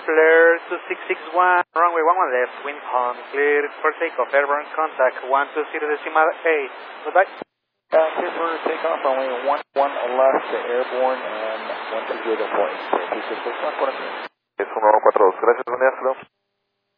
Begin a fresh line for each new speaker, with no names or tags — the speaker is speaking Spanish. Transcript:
Flair 2661, runway 11 left, wind calm, clear for takeoff, airborne contact 120.8. Goodbye.
Clear for takeoff, runway 11 left to airborne and 120.8. 2661, 42.
Es 142, gracias, Daniel.